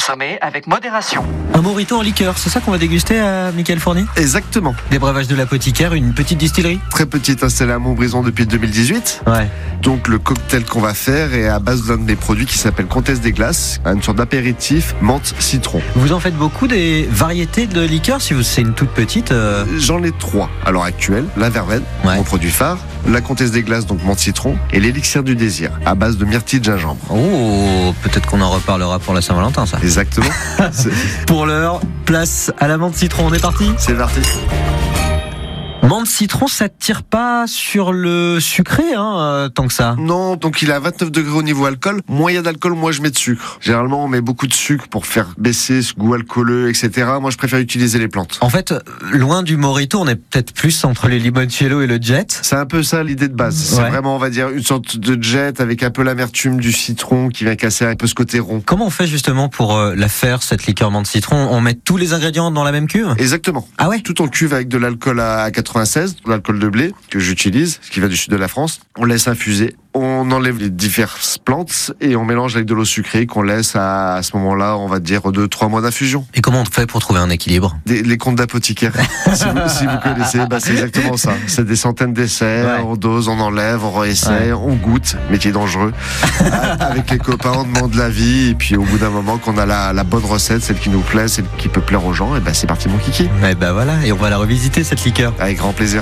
consommer avec modération. Un mojito en liqueur, c'est ça qu'on va déguster à Mickaël Fournier ? Exactement. Des breuvages de l'apothicaire, une petite distillerie ? Très petite, installée à Montbrison depuis 2018. Ouais. Donc le cocktail qu'on va faire est à base d'un de mes produits qui s'appelle Comtesse des Glaces, une sorte d'apéritif menthe citron. Vous en faites beaucoup des variétés de liqueurs si c'est une toute petite J'en ai 3 à l'heure actuelle. La verveine, Ouais. mon produit phare, la Comtesse des Glaces, donc menthe citron, et l'élixir du désir, à base de myrtille de gingembre. Oh, peut-être qu'on en reparlera pour la Saint-Valentin, ça. Exactement. Pour l'heure, place à la menthe citron, on est parti ? C'est parti. Menthe citron, ça tire pas sur le sucré, tant que ça. Non, donc il est à 29 degrés au niveau alcool. Moins il y a d'alcool, moins je mets de sucre. Généralement, on met beaucoup de sucre pour faire baisser ce goût alcooleux, etc. Moi, je préfère utiliser les plantes. En fait, loin du mojito, on est peut-être plus entre les limoncello et le jet. C'est un peu ça l'idée de base. C'est Ouais. vraiment, on va dire, une sorte de jet avec un peu l'amertume du citron qui vient casser un peu ce côté rond. Comment on fait justement pour la faire, cette liqueur menthe citron ? On met tous les ingrédients dans la même cuve ? Exactement. Ah ouais ? Tout en cuve avec de l'alcool à 96, de l'alcool de blé que j'utilise, ce qui vient du sud de la France. On laisse infuser, on enlève les diverses plantes et on mélange avec de l'eau sucrée qu'on laisse à ce moment-là, on va dire 2-3 mois d'infusion. Et comment on fait pour trouver un équilibre ? Les comptes d'apothicaire, si vous connaissez, c'est exactement ça. C'est des centaines d'essais, Ouais. on dose, on enlève, on réessaye, on goûte, métier dangereux. Avec les copains, on demande l'avis et puis au bout d'un moment qu'on a la bonne recette, celle qui nous plaît, celle qui peut plaire aux gens, et ben c'est parti mon kiki. Eh ben voilà, et on va la revisiter cette liqueur. Avec grand plaisir.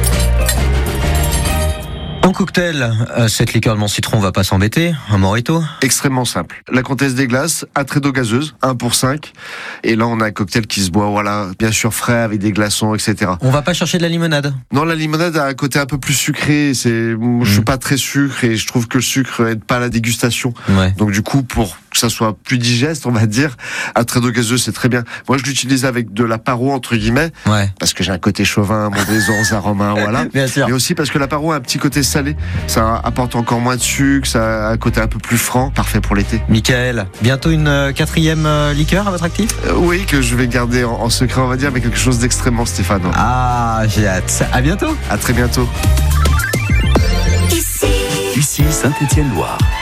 En cocktail, cette liqueur de menthe citron, on va pas s'embêter. Un mojito. Extrêmement simple. La Comtesse des Glaces, un trait d'eau gazeuse, 1 pour 5. Et là, on a un cocktail qui se boit, voilà, bien sûr frais, avec des glaçons, etc. On va pas chercher de la limonade. Non, la limonade a un côté un peu plus sucré. Je suis pas très sucre et je trouve que le sucre aide pas à la dégustation. Ouais. Donc du coup, pour que ça soit plus digeste, on va dire, un trait d'eau gazeuse, c'est très bien. Moi, je l'utilise avec de la paro, entre guillemets, Ouais. parce que j'ai un côté chauvin, Montbrison, Saint-Romain, voilà. Bien sûr. Mais aussi parce que la paro a un petit côté salé. Ça apporte encore moins de sucre, ça a un côté un peu plus franc. Parfait pour l'été. Mickaël, bientôt une 4e liqueur à votre actif ? Oui, que je vais garder en secret, on va dire, mais quelque chose d'extrêmement Stéphane. Ah, j'ai hâte. À bientôt. À très bientôt. Ici Saint-Étienne-Loire.